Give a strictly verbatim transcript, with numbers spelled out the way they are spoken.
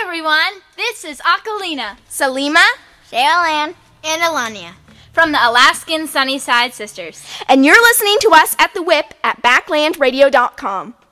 everyone. This is Akalina, Salima, Sheryl-Ann, and Alania from the Alaskan Sunnyside Sisters. And you're listening to us at The Whip at backland radio dot com.